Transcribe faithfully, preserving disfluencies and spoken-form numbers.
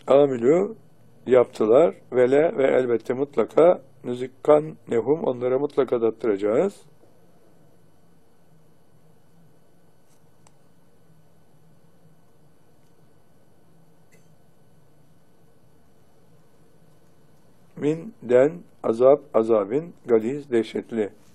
Amilü yaptılar. Vele ve elbette mutlaka nüzikkan nehum onlara mutlaka dattıracağız. Min den azap azabin galiz dehşetli.